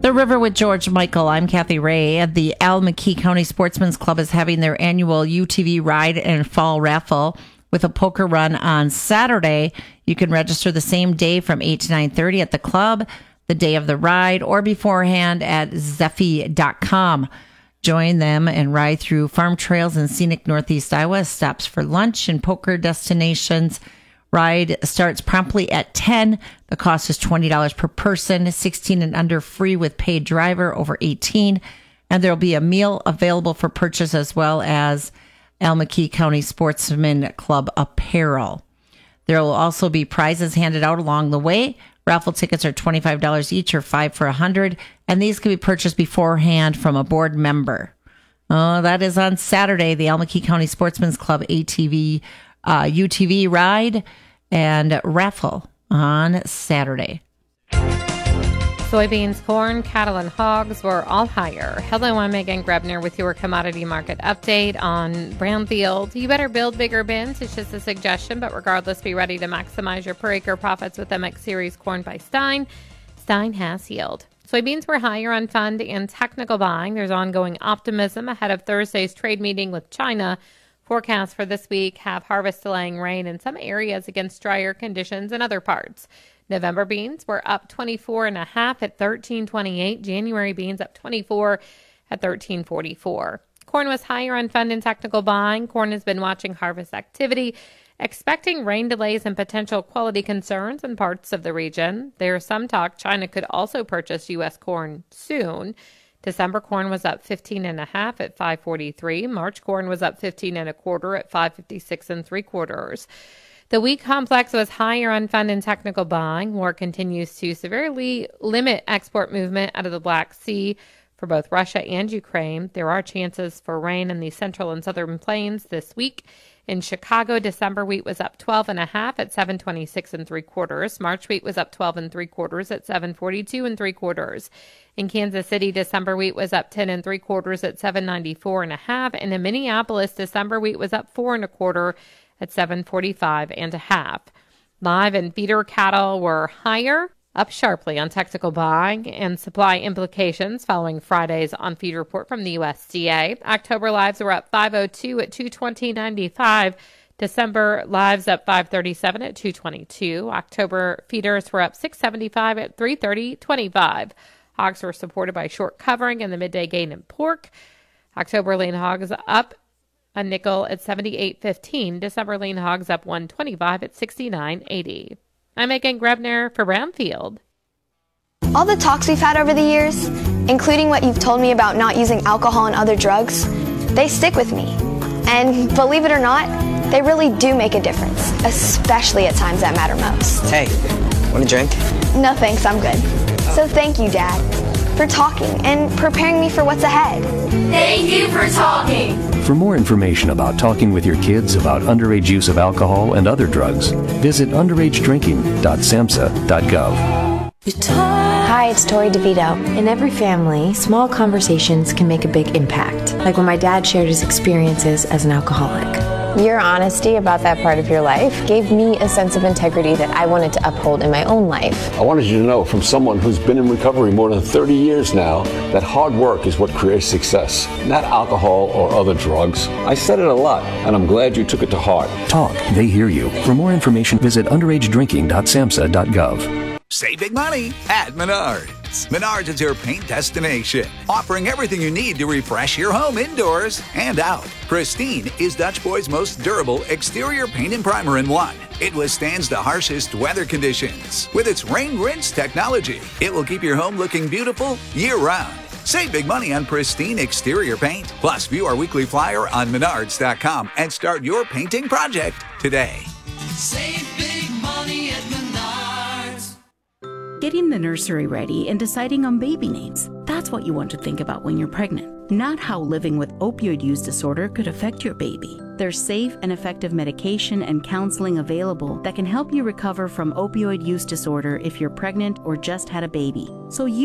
The River with George Michael. I'm Kathy Ray. The Al McKee County Sportsman's Club is having their annual UTV ride and fall raffle with a poker run on Saturday. You can register the same day from 8 to 9:30 at the club, the day of the ride, or beforehand at Zeffy.com. Join them and ride through farm trails in scenic Northeast Iowa, stops for lunch and poker destinations. Ride starts promptly at 10. The cost is $20 per person, 16 and under free with paid driver over 18. And there'll be a meal available for purchase as well as Al McKee County Sportsman Club apparel. There will also be prizes handed out along the way. Raffle tickets are $25 each or $5 for $100. And these can be purchased beforehand from a board member. That is on Saturday, the Al McKee County Sportsman's Club UTV ride and raffle on Saturday. Soybeans, corn, cattle, and hogs were all higher. Hello, I'm Megan Grebner with your commodity market update on Brownfield. You better build bigger bins. It's just a suggestion, but regardless, be ready to maximize your per acre profits with MX Series corn by Stein. Stein has yield. Soybeans were higher on fund and technical buying. There's ongoing optimism ahead of Thursday's trade meeting with China. Forecasts for this week have harvest delaying rain in some areas against drier conditions in other parts. November beans were up 24.5 at $13.28. January beans up 24 at $13.44. Corn was higher on fund and technical buying. Corn has been watching harvest activity, expecting rain delays and potential quality concerns in parts of the region. There's some talk China could also purchase U.S. corn soon. December corn was up 15.5 at $5.43. March corn was up 15.25 at $5.56 3/4. The wheat complex was higher on fund and technical buying. War continues to severely limit export movement out of the Black Sea for both Russia and Ukraine. There are chances for rain in the central and southern plains this week. In Chicago, December wheat was up 12.5 at $7.26 3/4. March wheat was up 12 3/4 at $7.42 3/4. In Kansas City, December wheat was up 10 3/4 at $7.94.5. And in Minneapolis, December wheat was up 4 1/4 at $7.45.5. Live and feeder cattle were higher, up sharply on technical buying and supply implications following Friday's on-feed report from the USDA. October lives were up 502 at $220.95. December lives up 537 at $222. October feeders were up 675 at $330.25. Hogs were supported by short covering and the midday gain in pork. October lean hogs up a nickel at 78.15. December lean hogs up 125 at 69.80. I'm Megan Grebner for Brownfield. All the talks we've had over the years, including what you've told me about not using alcohol and other drugs, they stick with me. And believe it or not, they really do make a difference, especially at times that matter most. Hey, want a drink? No thanks, I'm good. So thank you, Dad, for talking and preparing me for what's ahead. Thank you for talking. For more information about talking with your kids about underage use of alcohol and other drugs, visit underagedrinking.samhsa.gov. Hi, it's Tori DeVito. In every family, small conversations can make a big impact, like when my dad shared his experiences as an alcoholic. Your honesty about that part of your life gave me a sense of integrity that I wanted to uphold in my own life. I wanted you to know from someone who's been in recovery more than 30 years now that hard work is what creates success, not alcohol or other drugs. I said it a lot, and I'm glad you took it to heart. Talk, they hear you. For more information, visit underagedrinking.samhsa.gov. Save big money at Menards. Menards is your paint destination, offering everything you need to refresh your home indoors and out. Pristine is Dutch Boy's most durable exterior paint and primer in one. It withstands the harshest weather conditions. With its rain rinse technology, it will keep your home looking beautiful year-round. Save big money on Pristine exterior paint. Plus, view our weekly flyer on Menards.com and start your painting project today. Save big money at Menards. Getting the nursery ready and deciding on baby names. That's what you want to think about when you're pregnant, not how living with opioid use disorder could affect your baby. There's safe and effective medication and counseling available that can help you recover from opioid use disorder if you're pregnant or just had a baby. So you